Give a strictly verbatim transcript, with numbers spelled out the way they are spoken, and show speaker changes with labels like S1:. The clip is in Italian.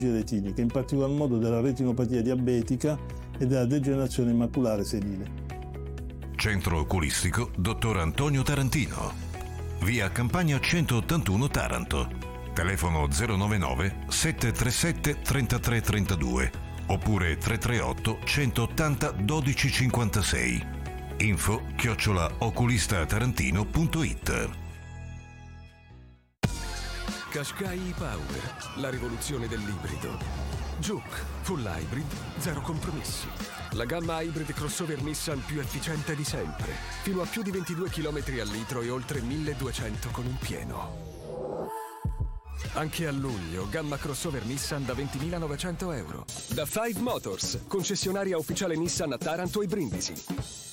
S1: retiniche, in particolar modo della retinopatia diabetica e della degenerazione maculare senile.
S2: Centro oculistico dottor Antonio Tarantino, via Campagna centottantuno Taranto, telefono zero novantanove sette tre sette tre tre tre due oppure tre tre otto centottanta dodici cinquantasei. Info chiocciola oculistatarantino punto it.
S3: Qashqai e-Power, la rivoluzione dell'ibrido. Juke, full hybrid, zero compromessi. La gamma hybrid crossover Nissan più efficiente di sempre. Fino a più di ventidue chilometri al litro e oltre milleduecento con il pieno. Anche a luglio, gamma crossover Nissan da ventimilanovecento euro. Da Five Motors, concessionaria ufficiale Nissan a Taranto e Brindisi.